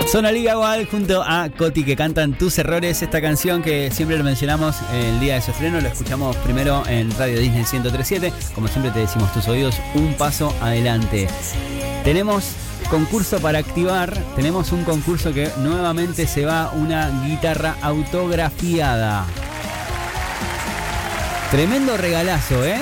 Zona Liga Wild junto a Coti, que cantan Tus Errores. Esta canción que siempre lo mencionamos el día de su estreno, lo escuchamos primero en Radio Disney 103.7. Como siempre te decimos, tus oídos un paso adelante. Tenemos concurso para activar. Tenemos un concurso que nuevamente se va una guitarra autografiada. Tremendo regalazo, ¿eh?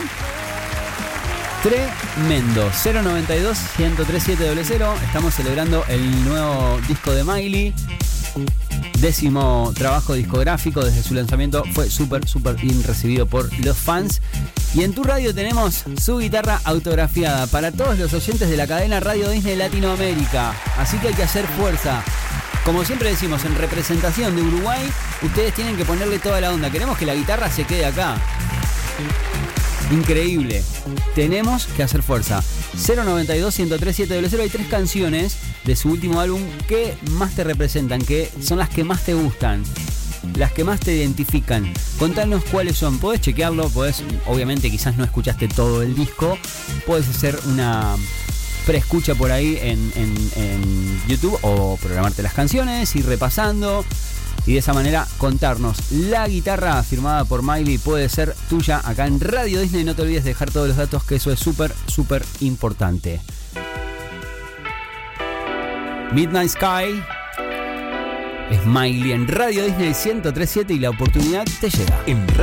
Tremendo. 092-103-700. Estamos celebrando el nuevo disco de Miley. 10º trabajo discográfico desde su lanzamiento. Fue súper bien recibido por los fans. Y en tu radio tenemos su guitarra autografiada para todos los oyentes de la cadena Radio Disney Latinoamérica. Así que hay que hacer fuerza. Como siempre decimos, en representación de Uruguay, ustedes tienen que ponerle toda la onda. Queremos que la guitarra se quede acá. Increíble. Tenemos que hacer fuerza. 092-103-700. Hay 3 canciones de su último álbum que más te representan, que son las que más te gustan, las que más te identifican. Contanos cuáles son. Podés chequearlo, obviamente quizás no escuchaste todo el disco. Podés hacer una preescucha por ahí en YouTube o programarte las canciones, ir repasando. Y de esa manera contarnos. La guitarra firmada por Miley puede ser tuya acá en Radio Disney. No te olvides de dejar todos los datos, que eso es súper importante. Midnight Sky es Miley en Radio Disney 103.7 y la oportunidad te llega. En